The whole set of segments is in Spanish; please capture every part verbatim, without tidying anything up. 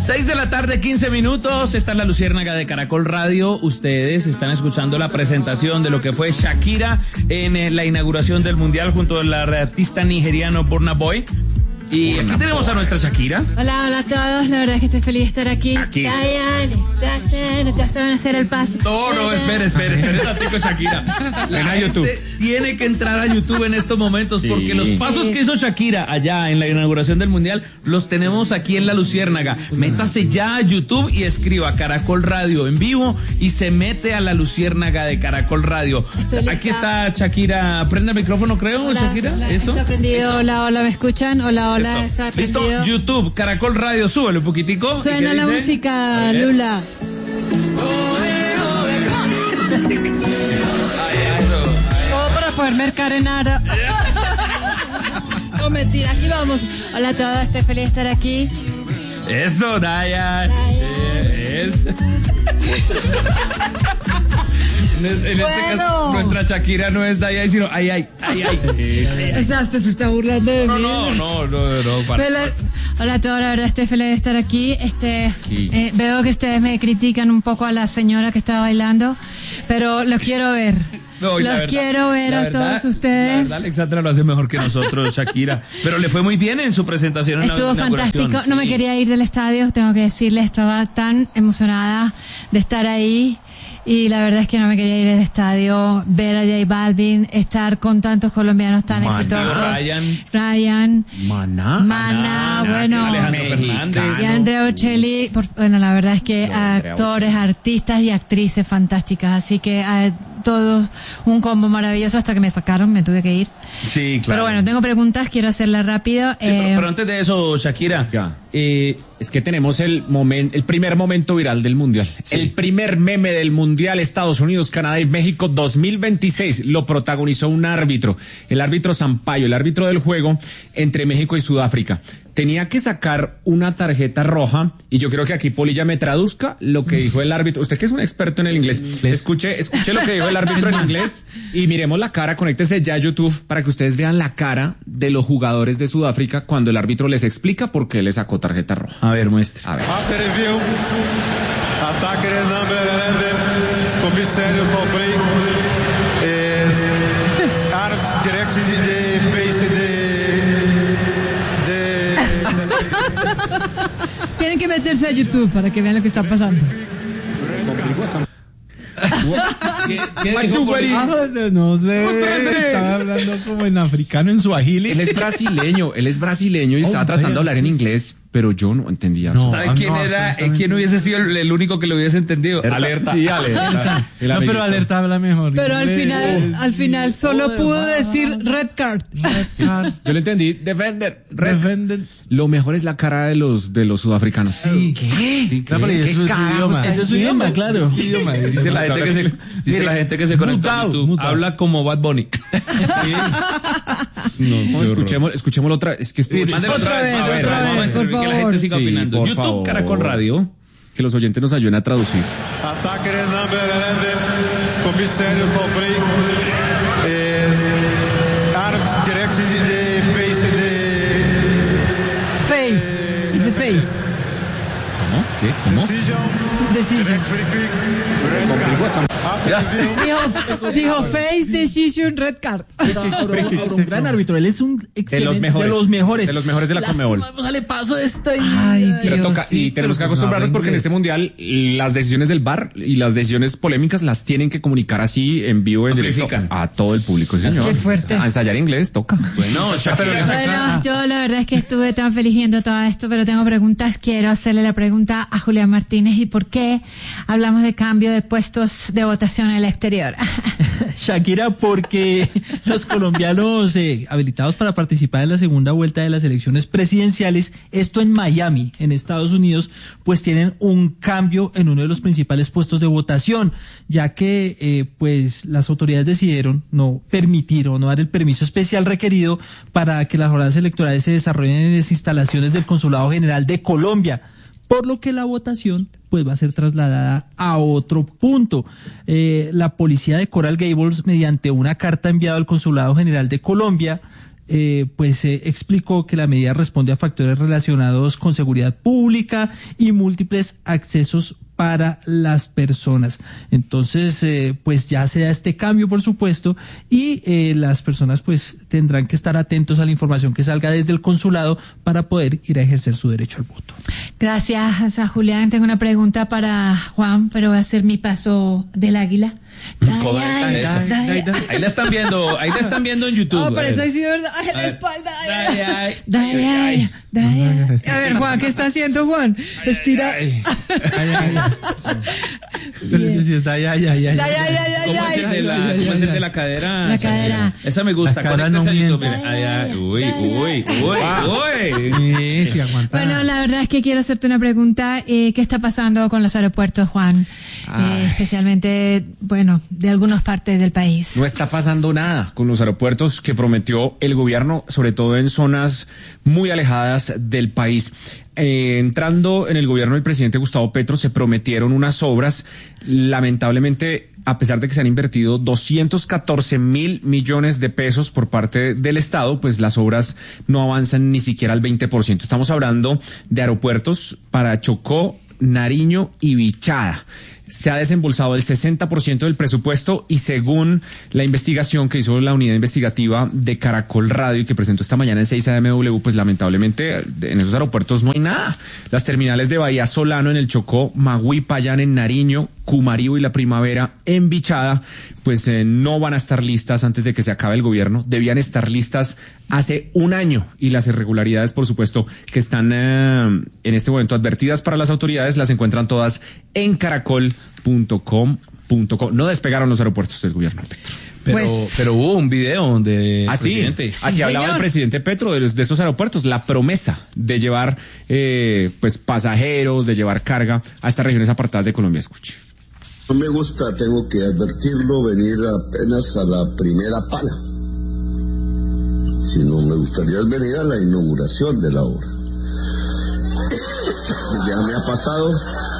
seis de la tarde, quince minutos. Esta es la Luciérnaga de Caracol Radio. Ustedes están escuchando la presentación de lo que fue Shakira en eh, la inauguración del Mundial junto al artista nigeriano Burna Boy. Y aquí tenemos a nuestra Shakira. Hola, hola a todos. La verdad es que estoy feliz de estar aquí. Aquí. Dayan, Dayan, ya saben hacer el paso. No, no, espere, espere, espere, espere, Shakira. Ven a YouTube. Tiene que entrar a YouTube en estos momentos porque Sí. los pasos Sí. que hizo Shakira allá en la inauguración del Mundial los tenemos aquí en la Luciérnaga. Métase ya a YouTube y escriba Caracol Radio en vivo y se mete a la Luciérnaga de Caracol Radio. Estoy lista. Aquí está Shakira. Prende el micrófono, creo, Hola, Shakira. hola, Eso. Está prendido. Hola, hola, ¿me escuchan? Hola, hola, Eso. está Listo, prendido. YouTube, Caracol Radio, súbele un poquitico. Suena ¿Y qué la dice? música, A ver. Lula. Todo para poder mercar en ara. No, mentira, aquí vamos. Hola a todos, estoy feliz de estar aquí. Eso, Dayan. Dayan. Eh, Es. En este Bueno. caso, nuestra Shakira no es Dayan, sino ay, ay, ay, ay. Exacto, se está burlando de No, mí. no, no, no, no, para. Hola, hola a todos, la verdad estoy feliz de estar aquí. Este, Sí. eh, veo que ustedes me critican un poco a la señora que estaba bailando, pero los quiero ver. No, y la los verdad- quiero ver la a verdad- todos ustedes. La verdad, Alexandra lo hace mejor que nosotros, Shakira. Pero le fue muy bien en su presentación en la Estuvo inauguración. fantástico. No me Sí. quería ir del estadio, tengo que decirles, estaba tan emocionada de estar ahí. Y la verdad es que no me quería ir del estadio, ver a J Balvin, estar con tantos colombianos tan Maná. exitosos. Ryan. Ryan. Maná. Maná, bueno. Alejandro Mexicano. Fernández. Y Andrea Bocelli, por- bueno, la verdad es que Andrea actores, artistas y actrices fantásticas, así que eh, todos un combo maravilloso hasta que me sacaron, me tuve que ir. Sí, claro. Pero bueno, tengo preguntas, quiero hacerlas rápido. Sí, pero, Eh, pero antes de eso, Shakira. Ya. Eh, es que tenemos el momento, el primer momento viral del mundial. El primer meme del mundial Estados Unidos, Canadá y México dos mil veintiséis lo protagonizó un árbitro, el árbitro Sampaio, el árbitro del juego entre México y Sudáfrica. Tenía que sacar una tarjeta roja y yo creo que aquí Polilla me traduzca lo que dijo el árbitro. Usted que es un experto en el inglés, escuche, escuche lo que dijo el árbitro en inglés y miremos la cara, conéctese ya a YouTube para que ustedes vean la cara de los jugadores de Sudáfrica cuando el árbitro les explica por qué le sacó tarjeta roja. A ver, muestra. A ver. After review, attacker number eleven, commissarial foul play, is arms directed the face the the. tienen que meterse a YouTube para que vean lo que está pasando. ¿Qué, qué dijo por- Ah, no sé, estaba hablando como en africano, en suajili. Él es brasileño, él es brasileño y estaba Oh, tratando de vaya, hablar en sí, inglés, pero yo no entendía. No. ¿Sabe Ah, quién no, era? absolutamente. ¿Quién hubiese sido el, el único que lo hubiese entendido? Alerta. Sí, alerta. El No, amiguito. pero Alerta habla mejor. Pero al inglés. final, al final solo Joder, pudo va. decir red card. Yo le entendí, defender, red. Defender. Lo mejor es la cara de los de los sudafricanos. Sí. ¿Qué? Claro, pero ¿Qué eso es su carajos idioma. está Ese es su diciendo? idioma, claro. Es su idioma. Dice la gente que se, dice Mire, la gente que se conecta a mutado, YouTube. mutado. Habla como Bad Bunny. No, escuchemos, escuchémoslo otra. Es que estuvo Mándelo chistoso. Otra vez, A ver, otra vamos a vez, hacer por que la favor. gente siga Sí, opinando. por YouTube, favor. Caracol Radio. Que los oyentes nos ayuden a traducir. Attacker number eleven, commissarial foul play, is arms directed the face the. Face. Dice face. ¿Cómo? ¿Qué? ¿Cómo? Decision. Decision. Direct free kick. Red card. After review. Dijo, dijo face, decision, red card. Pero un gran árbitro, él es un excelente. De los mejores. De los mejores. De los mejores de la Conmebol. Lástima, sale paso esta y... Ay, Pero Dios, toca, y sí, tenemos que pero acostumbrarnos no habla porque en inglés. este mundial las decisiones del V A R y las decisiones polémicas las tienen que comunicar así en vivo, en directo Amplifican. a todo el público. Sí, señor. Qué fuerte. A ensayar inglés toca. Bueno, Shakira. Bueno, yo la verdad es que estuve tan feliz viendo todo esto, pero tengo preguntas. Quiero hacerle la pregunta a Julián Martínez. ¿Y por qué hablamos de cambio de puestos de votación en el exterior? Shakira, porque los colombianos eh, habilitados para participar en la segunda vuelta de las elecciones presidenciales, esto en Miami, en Estados Unidos, pues tienen un cambio en uno de los principales puestos de votación, ya que eh, pues las autoridades decidieron no permitir o no dar el permiso especial requerido para que las jornadas electorales se desarrollen en las instalaciones del Consulado General de Colombia, por lo que la votación pues va a ser trasladada a otro punto. Eh, la policía de Coral Gables, mediante una carta enviada al Consulado General de Colombia, eh, pues eh, explicó que la medida responde a factores relacionados con seguridad pública y múltiples accesos para las personas. Entonces, eh, pues ya se da este cambio, por supuesto, y eh, las personas pues tendrán que estar atentos a la información que salga desde el consulado para poder ir a ejercer su derecho al voto. Gracias a Julián. Tengo una pregunta para Juan, pero voy a hacer mi paso del águila. ¿Cómo está eso? Ahí la están viendo, ahí la están viendo en YouTube. Oh, pero eso sí, ¿verdad? Ay, la espalda. Ay, ay, ay, ay. A ver, Juan, ¿qué está haciendo, Juan? Estira. Ay, ay, ¿Cómo es el de la, cómo es el de la cadera? La cadera. Esa me gusta. La cadera no miente. Ay, ay, uy, uy, uy, uy. Bueno, la verdad es que quiero hacerte una pregunta. Eh, ¿Qué está pasando con los aeropuertos, Juan? Eh, especialmente, bueno, de algunas partes del país. No está pasando nada con los aeropuertos que prometió el gobierno, sobre todo en zonas muy alejadas del país. Eh, entrando en el gobierno del presidente Gustavo Petro, se prometieron unas obras. Lamentablemente, a pesar de que se han invertido doscientos catorce mil millones de pesos por parte del Estado, pues las obras no avanzan ni siquiera al veinte por ciento. Estamos hablando de aeropuertos para Chocó, Nariño y Bichada. Se ha desembolsado el sesenta por ciento del presupuesto y según la investigación que hizo la unidad investigativa de Caracol Radio y que presentó esta mañana en seis A M W, pues lamentablemente en esos aeropuertos no hay nada. Las terminales de Bahía Solano en el Chocó, Magui, Payán en Nariño, Cumarío y La Primavera en Bichada, pues eh, no van a estar listas antes de que se acabe el gobierno. Debían estar listas hace un año y las irregularidades, por supuesto, que están eh, en este momento advertidas para las autoridades, las encuentran todas en caracol punto com punto co. No despegaron los aeropuertos del gobierno Petro. Pero, Pues, pero hubo un video donde el Así, presidente... así Sí, hablaba señor. el presidente Petro de, los, de estos aeropuertos, la promesa de llevar eh, pues pasajeros, de llevar carga a estas regiones apartadas de Colombia. Escuche. No me gusta, tengo que advertirlo, venir apenas a la primera pala. Sino me gustaría venir a la inauguración de la obra. Ya me ha pasado,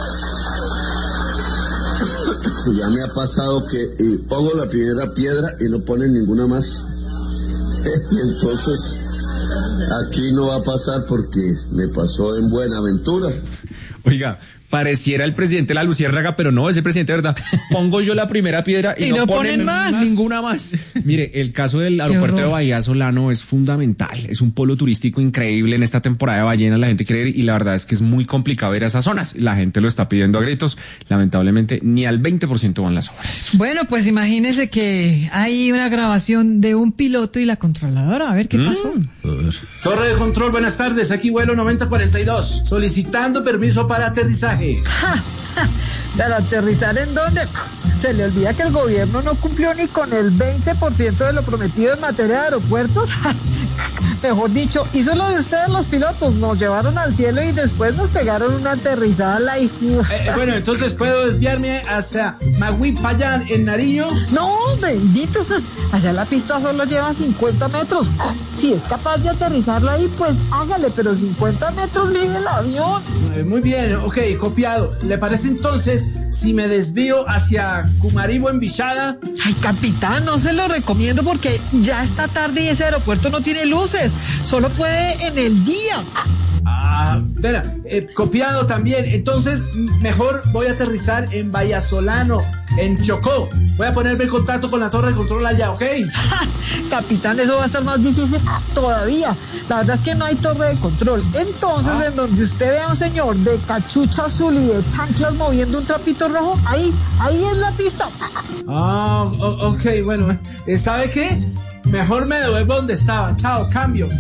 ya me ha pasado que eh, pongo la primera piedra y no ponen ninguna más. Entonces, aquí no va a pasar porque me pasó en Buenaventura. Oiga, pareciera el presidente la luciérnaga, pero no, es el presidente de verdad. Pongo yo la primera piedra y, Y no ponen más. ninguna más. Mire, el caso del aeropuerto de horror. Bahía Solano es fundamental. Es un polo turístico increíble en esta temporada de ballenas. La gente quiere ir y la verdad es que es muy complicado ir a esas zonas. La gente lo está pidiendo a gritos. Lamentablemente, ni al veinte por ciento van las obras. bueno, pues imagínese que hay una grabación de un piloto y la controladora. A ver qué pasó. Torre de control, buenas tardes. Aquí vuelo noventa cuarenta y dos. Solicitando permiso para aterrizaje. ¿Para aterrizar en dónde? Se le olvida que el gobierno no cumplió ni con el veinte por ciento de lo prometido en materia de aeropuertos. Mejor dicho, hizo lo de ustedes los pilotos, nos llevaron al cielo y después nos pegaron una aterrizada a la Eh, eh, bueno, entonces puedo desviarme hacia Magui, Payán, en Nariño. No, bendito. Hacia la pista solo lleva cincuenta metros. Si es capaz de aterrizarlo ahí, pues hágale, pero cincuenta metros mide el avión. Eh, muy bien, ok, copiado. ¿Le parece entonces si me desvío hacia Cumaribo en Bichada? Ay, capitán, no se lo recomiendo porque ya está tarde y ese aeropuerto no tiene luces. Solo puede en el día. Ah, espera, eh, copiado también. Entonces, m- mejor voy a aterrizar en Vallasolano, en Chocó. Voy a ponerme en contacto con la torre de control allá, ¿ok? Capitán, eso va a estar más difícil todavía. La verdad es que no hay torre de control. Entonces, en donde usted vea a un señor de cachucha azul y de chanclas moviendo un trapito rojo, ahí, ahí es la pista. Ah, o- ok, bueno. eh, ¿Sabe qué? Mejor me devuelvo donde estaba. Chao, cambio.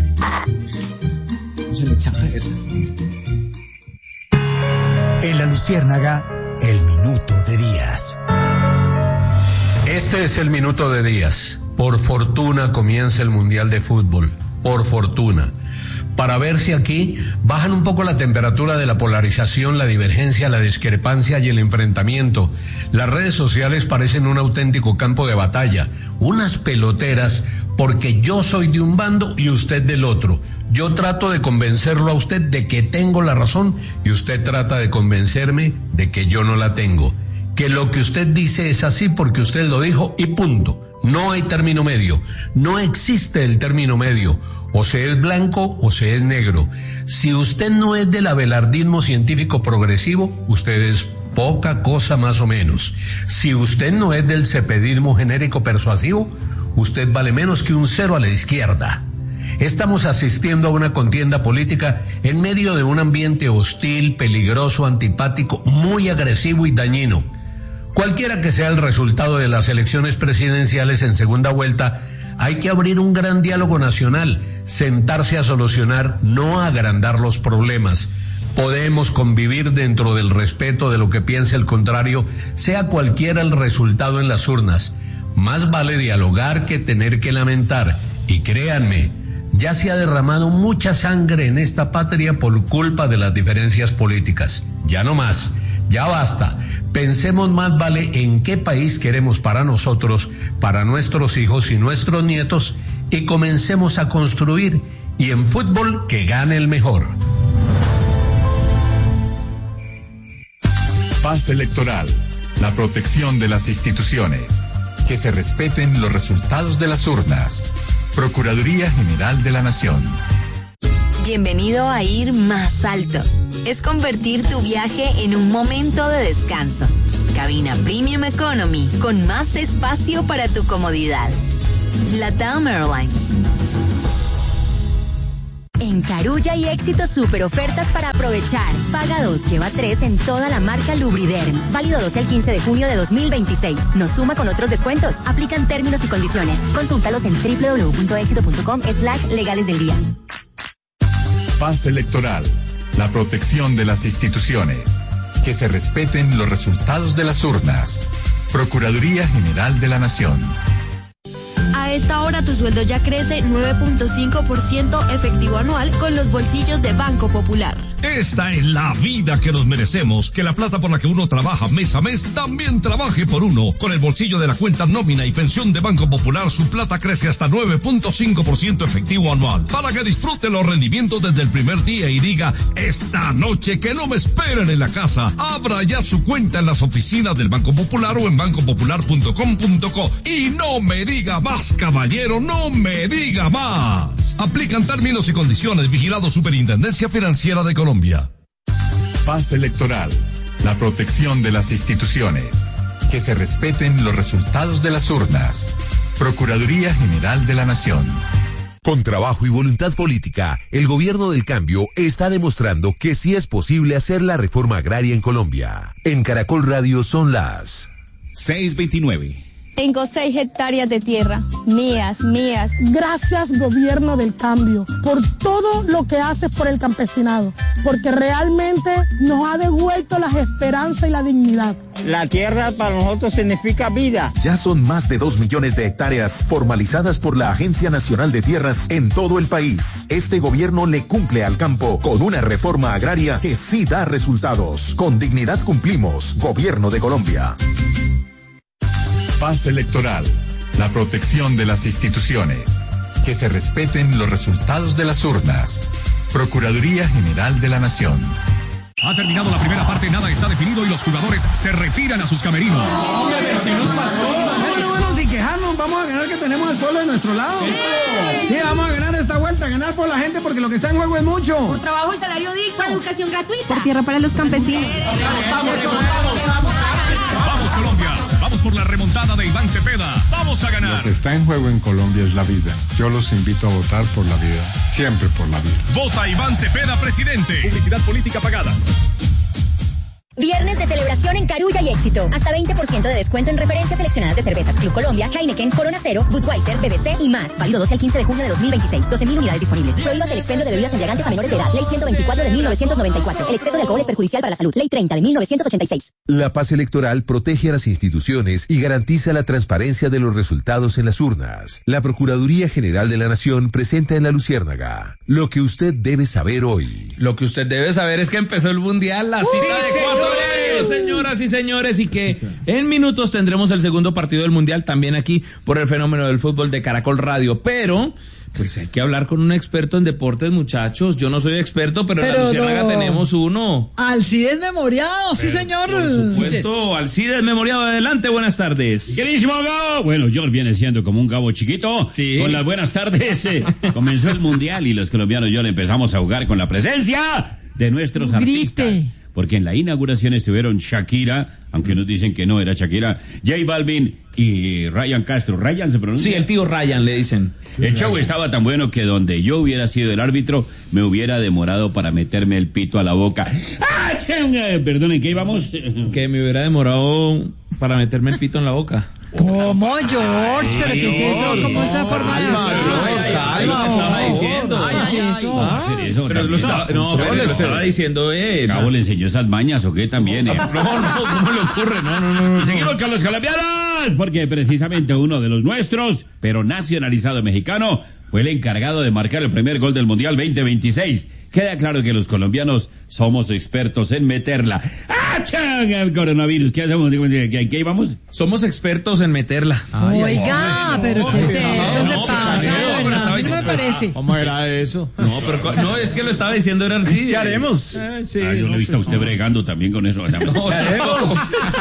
En la Luciérnaga, el minuto de Díaz. Este es el minuto de Díaz. Por fortuna comienza el Mundial de Fútbol. Por fortuna. Para ver si aquí bajan un poco la temperatura de la polarización, la divergencia, la discrepancia y el enfrentamiento. Las redes sociales parecen un auténtico campo de batalla. Unas peloteras porque yo soy de un bando y usted del otro. Yo trato de convencerlo a usted de que tengo la razón y usted trata de convencerme de que yo no la tengo. Que lo que usted dice es así porque usted lo dijo y punto. No hay término medio, no existe el término medio, o se es blanco o se es negro. Si usted no es del abelardismo científico progresivo, usted es poca cosa más o menos. Si usted no es del cepedismo genérico persuasivo, usted vale menos que un cero a la izquierda. Estamos asistiendo a una contienda política en medio de un ambiente hostil, peligroso, antipático, muy agresivo y dañino. Cualquiera que sea el resultado de las elecciones presidenciales en segunda vuelta, hay que abrir un gran diálogo nacional, sentarse a solucionar, no a agrandar los problemas. Podemos convivir dentro del respeto de lo que piense el contrario, sea cualquiera el resultado en las urnas. Más vale dialogar que tener que lamentar. Y créanme, ya se ha derramado mucha sangre en esta patria por culpa de las diferencias políticas. Ya no más, ya basta. Pensemos más vale en qué país queremos para nosotros, para nuestros hijos y nuestros nietos, y comencemos a construir, y en fútbol que gane el mejor. Paz electoral, la protección de las instituciones, que se respeten los resultados de las urnas. Procuraduría General de la Nación. Bienvenido a Ir Más Alto. Es convertir tu viaje en un momento de descanso. Cabina Premium Economy, con más espacio para tu comodidad. LATAM Airlines. En Carulla hay éxito super ofertas para aprovechar. Paga dos, lleva tres en toda la marca Lubriderm. Válido doce al quince de junio de dos mil veintiséis. Nos suma con otros descuentos. Aplican términos y condiciones. Consúltalos en doble u doble u doble u punto éxito punto com slash legales del día. Paz electoral, la protección de las instituciones, que se respeten los resultados de las urnas. Procuraduría General de la Nación. A esta hora tu sueldo ya crece nueve punto cinco por ciento efectivo anual con los bolsillos de Banco Popular. Esta es la vida que nos merecemos, que la plata por la que uno trabaja mes a mes también trabaje por uno. Con el bolsillo de la cuenta nómina y pensión de Banco Popular, su plata crece hasta nueve punto cinco por ciento efectivo anual, para que disfrute los rendimientos desde el primer día y diga, esta noche que no me esperen en la casa. Abra ya su cuenta en las oficinas del Banco Popular o en banco popular punto com punto co. Y no me diga más, caballero, no me diga más. Aplican términos y condiciones. Vigilado Superintendencia Financiera de Colombia. Paz electoral, la protección de las instituciones, que se respeten los resultados de las urnas. Procuraduría General de la Nación. Con trabajo y voluntad política, el gobierno del cambio está demostrando que sí es posible hacer la reforma agraria en Colombia. En Caracol Radio son las seis veintinueve. Tengo seis hectáreas de tierra, mías, mías. Gracias, gobierno del cambio, por todo lo que haces por el campesinado, porque realmente nos ha devuelto las esperanzas y la dignidad. La tierra para nosotros significa vida. Ya son más de dos millones de hectáreas formalizadas por la Agencia Nacional de Tierras en todo el país. Este gobierno le cumple al campo con una reforma agraria que sí da resultados. Con dignidad cumplimos, Gobierno de Colombia. Paz electoral, la protección de las instituciones, que se respeten los resultados de las urnas. Procuraduría General de la Nación. Ha terminado la primera parte, nada está definido y los jugadores se retiran a sus camerinos. Hombre, pero ¿qué nos pasó? Bueno, bueno, sin quejarnos, vamos a ganar, que tenemos al pueblo de nuestro lado. Sí, vamos a ganar esta vuelta, ganar por la gente, porque lo que está en juego es mucho. Por trabajo y salario digno. Por educación gratuita. Por tierra para los campesinos. Vamos, vamos Colombia, vamos por la remontada de Iván Cepeda. Vamos a ganar. Lo que está en juego en Colombia es la vida. Yo los invito a votar por la vida, siempre por la vida. Vota Iván Cepeda, presidente. Publicidad política pagada. Viernes de celebración en Carulla y Éxito. Hasta veinte por ciento de descuento en referencias seleccionadas de cervezas Club Colombia, Heineken, Corona Cero, Budweiser, B B C y más. Válido doce al quince de junio de dos mil veintiséis. doce mil unidades disponibles. Prohíbas el expendio de bebidas embriagantes a menores de edad. Ley ciento veinticuatro de mil novecientos noventa y cuatro. El exceso de alcohol es perjudicial para la salud. Ley treinta de mil novecientos ochenta y seis. La paz electoral protege a las instituciones y garantiza la transparencia de los resultados en las urnas. La Procuraduría General de la Nación presenta en La Luciérnaga lo que usted debe saber hoy. Lo que usted debe saber es que empezó el Mundial, la cita de Ecuador. Señoras y señores, y que en minutos tendremos el segundo partido del Mundial también aquí por el fenómeno del fútbol de Caracol Radio, pero pues hay que hablar con un experto en deportes, muchachos. Yo no soy experto, pero, pero en la Luciérnaga no. tenemos uno. Alcides Memoriado, sí señor. Por supuesto, Alcides Memoriado, adelante, buenas tardes. Queridísimo Gabo, bueno, George viene siendo como un Gabo chiquito, sí. Con las buenas tardes, eh, comenzó el Mundial y los colombianos ya le empezamos a jugar con la presencia de nuestros Grite. artistas. Porque en la inauguración estuvieron Shakira, aunque nos dicen que no era Shakira, J Balvin y Ryan Castro. ¿Ryan se pronuncia? Sí, el tío Ryan le dicen. El show estaba tan bueno que donde yo hubiera sido el árbitro, me hubiera demorado para meterme el pito a la boca. ¡Ah, perdonen, ¿qué íbamos? Que me hubiera demorado para meterme el pito en la boca. ¿Cómo, George? ¿Pero qué es eso? ¿Cómo esa forma de hablar? Lo estaba diciendo. Pero lo estaba, no, pero lo estaba diciendo él. Cabo le enseñó esas mañas o qué también. Eh? No, no, ¿cómo le ocurre? No, no, no. no Seguimos con los colombianos, porque precisamente uno de los nuestros, pero nacionalizado mexicano, fue el encargado de marcar el primer gol del Mundial veinte veintiséis. Queda claro que los colombianos somos expertos en meterla. ¡Ah, changa! El coronavirus, ¿qué hacemos? ¿Qué, qué íbamos? Somos expertos en meterla. Ay, Oiga, ay, pero ¿qué es eso? No, se pasa, no, ¿verdad? A mí no me parece. ¿Cómo era eso? No, pero no, es que lo estaba diciendo era así. ¿Qué haremos? Eh, sí, ah, yo no, lo he visto a usted no. bregando también con eso. No, ¿qué haremos?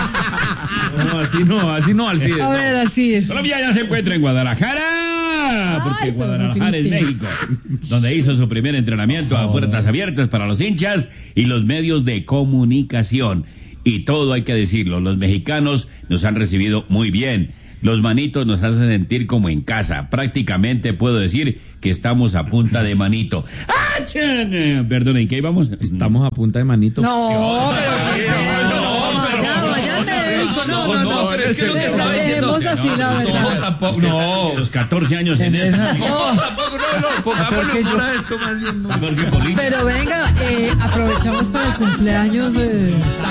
No, así no, así no, así A ver, así es. Colombia ya se encuentra en Guadalajara, porque Ay, Guadalajara es México, donde hizo su primer entrenamiento a puertas abiertas para los hinchas y los medios de comunicación. Y todo hay que decirlo, los mexicanos nos han recibido muy bien. Los manitos nos hacen sentir como en casa. Prácticamente puedo decir que estamos a punta de manito. ¡Ah, chan! Perdón, ¿en qué íbamos? Estamos a punta de manito. No, pero ¿qué es eso? Vaya, vaya al médico. No, no, no, pero es que lo que estaba diciendo. así, la verdad. No, tampoco. No, los catorce años en eso. No, tampoco, no, no. Pongámosle humor a esto más bien. No. Pero venga, eh, aprovechamos para el cumpleaños. Eh.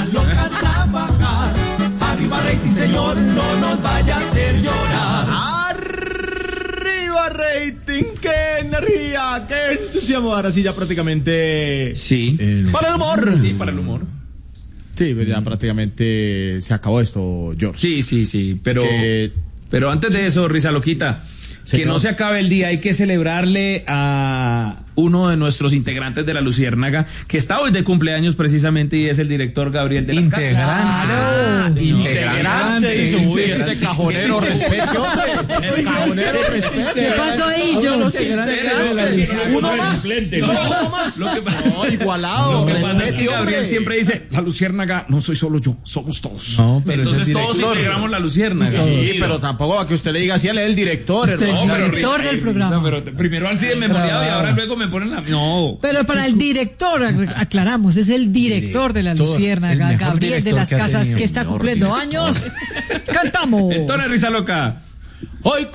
Arriba rating, señor, no nos vaya a hacer llorar. Arriba rating, qué energía, qué entusiasmo. Ahora sí ya prácticamente... Sí. El... Para el humor. Sí, para el humor. Sí, ya prácticamente se acabó esto, George. Sí, sí, sí, pero... Que... Pero antes de eso, Risa Loquita, que no se acabe el día, hay que celebrarle a uno de nuestros integrantes de la Luciérnaga, que está hoy de cumpleaños precisamente, y es el director Gabriel de las Casas. Claro, integrante. Uy, este cajonero, respete, hombre. El cajonero, respete. ¿Qué pasó ahí, yo? Uno más. Uno más. No, igualado. Lo que pasa es que Gabriel siempre dice, la Luciérnaga no soy solo yo, somos todos. No, pero entonces todos integramos la Luciérnaga. Sí, pero tampoco a que usted le diga así, él es el director. El director del programa. Pero primero al CIDE memoriado y ahora luego me ponen la... No. Pero para el director, aclaramos, es el director de la Luciérnaga, Gabriel de las Casas, que está cumpliendo años. Cantamos. Entonces, Risa Loca. Hoy